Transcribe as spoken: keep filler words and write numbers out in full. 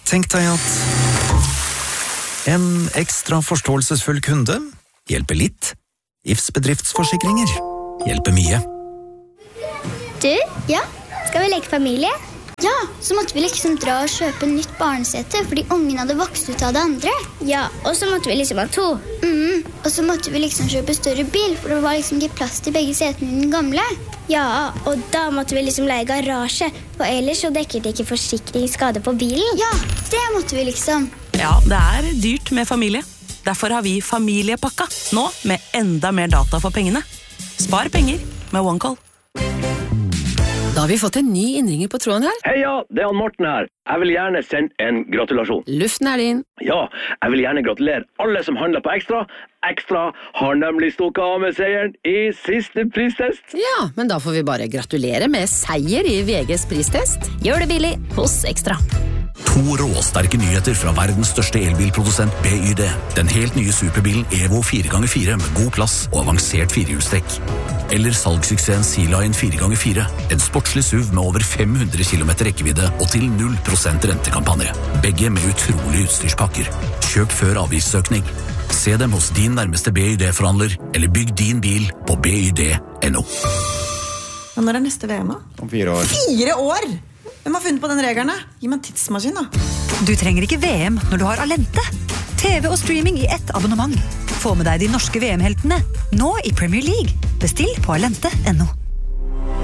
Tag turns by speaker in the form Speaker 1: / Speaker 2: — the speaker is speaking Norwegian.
Speaker 1: Tenk deg at en ekstra forståelsesfull kunde hjelper litt. I F S bedriftsforsikringer hjelper mye.
Speaker 2: Du, ja, skal vi leke familie? Ja, så måtte vi liksom dra og kjøpe nytt barnesete, fordi ungen hadde vokst ut av det andre. Ja, og så måtte vi liksom ha to. Mm, og så måtte vi liksom kjøpe større bil, for det var liksom ikke plass til begge setene i den gamle. Ja, og da måtte vi liksom leie garasje, for ellers så dekket ikke forsikringsskade på bilen. Ja, det måtte vi liksom.
Speaker 3: Ja, det er dyrt med familie. Derfor har vi familiepakka, nå med enda mer data for pengene. Spar penger med OneCall.
Speaker 4: Da har vi fått en ny innringer på tråden her.
Speaker 5: Heia, det er han Morten her. Jeg vil gjerne sende en gratulasjon.
Speaker 4: Luften er din.
Speaker 5: Ja, jeg vil gjerne gratulere alle som handler på Ekstra. Ekstra har nemlig stukket av med seieren i siste pristest.
Speaker 4: Ja, men da får vi bare gratulere med seier i V G's pristest.
Speaker 3: Gjør det billig hos Ekstra.
Speaker 6: To råsterke nyheter fra verdens største elbilprodusent B Y D. Den helt nye superbilen Evo fire ganger fire med god plass og avansert firehjulstrekk. Eller salgssuksessen Sea-Lion fire ganger fire. En sportslig S U V med over fem hundre kilometer rekkevidde og til null prosent rentekampanje. Begge med utrolige utstyrspakker. Kjøp før avgiftsøkning. Se dem hos din nærmeste B Y D-forhandler, eller bygg din bil på B Y D punktum N O.
Speaker 7: Og når er neste V M da?
Speaker 8: Om fire år.
Speaker 7: Fire år? Hvem har funnet på den regelen da? Gi meg en tidsmaskin da.
Speaker 9: Du trenger ikke V M når du har Alente. T V og streaming i ett abonnement. Få med deg de norske V M-heltene, nå i Premier League. Bestill på Alente punktum N O.